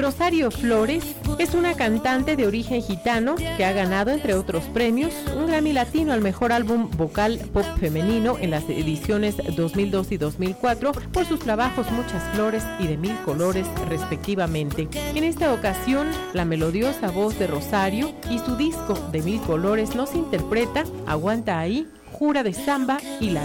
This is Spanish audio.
Rosario Flores es una cantante de origen gitano que ha ganado, entre otros premios, un Grammy Latino al mejor álbum vocal pop femenino en las ediciones 2002 y 2004 por sus trabajos Muchas Flores y De Mil Colores, respectivamente. En esta ocasión, la melodiosa voz de Rosario y su disco De Mil Colores nos interpreta Aguanta Ahí, Jura de Samba y La